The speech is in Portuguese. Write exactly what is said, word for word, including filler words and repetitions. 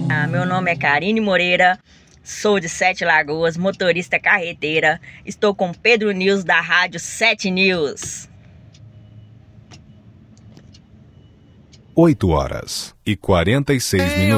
Ah, meu nome é Karine Moreira, sou de Sete Lagoas, motorista carreteira. Estou com Pedro News da Rádio Sete News. oito horas e quarenta e seis minutos.